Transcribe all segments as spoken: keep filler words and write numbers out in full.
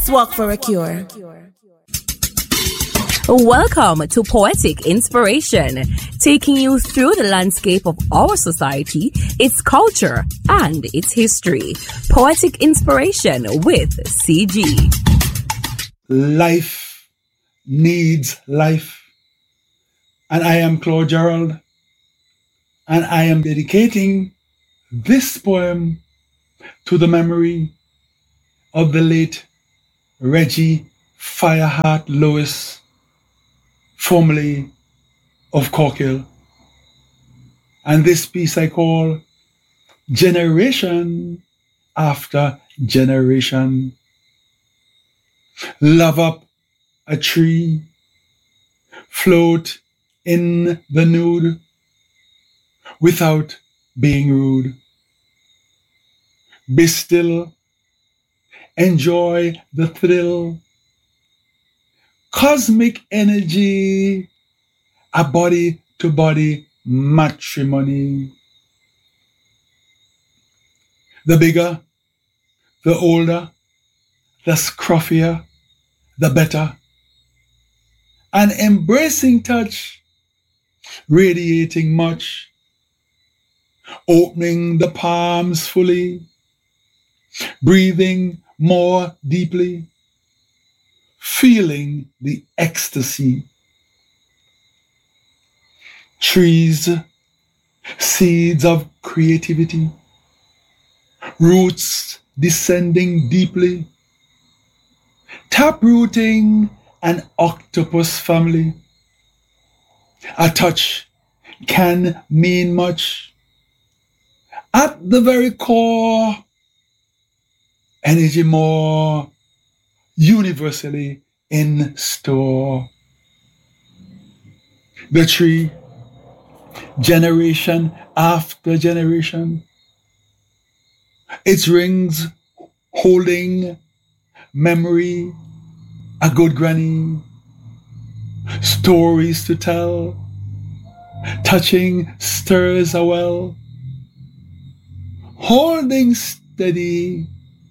Let's walk for a cure. Welcome to Poetic Inspiration, taking you through the landscape of our society, its culture, and its history. Poetic Inspiration with C G. Life needs life. And I am Claude Gerald, and I am dedicating this poem to the memory of the late Reggie Fireheart Lewis, formerly of Corkhill. And this piece I call Generation After Generation. Love up a tree, float in the nude, without being rude. Be still, enjoy the thrill. Cosmic energy, a body-to-body matrimony. The bigger, the older, the scruffier, the better. An embracing touch, radiating much, opening the palms fully, breathing more deeply, feeling the ecstasy. Trees, seeds of creativity, roots descending deeply, taprooting an octopus family. A touch can mean much. At the very core, energy more universally in store. The tree, generation after generation, its rings holding memory, a good granny, stories to tell, touching stirs a well, holding steady,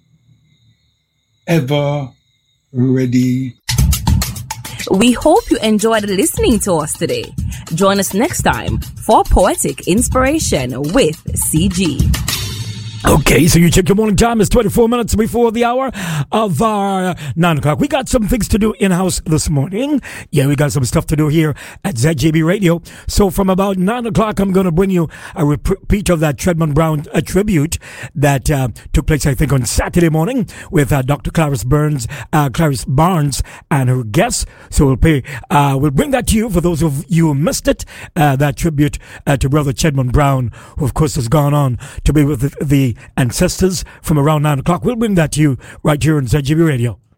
ever ready. We hope you enjoyed listening to us today. Join us next time for Poetic Inspiration with C G. Okay, so you check your morning time. It's twenty-four minutes before the hour of our nine o'clock. We got some things to do in-house this morning. Yeah, we got some stuff to do here at Z J B Radio. So from about nine o'clock, I'm going to bring you a repeat of that Tredman Brown a tribute that uh, took place, I think, on Saturday morning with uh, Doctor Clarice Burns, uh, Clarice Barnes and her guests. So we'll pay, uh, we'll bring that to you for those of you who missed it, uh, that tribute uh, to Brother Tredman Brown, who of course has gone on to be with the, the ancestors from around nine o'clock. We'll bring that to you right here on Z J B Radio.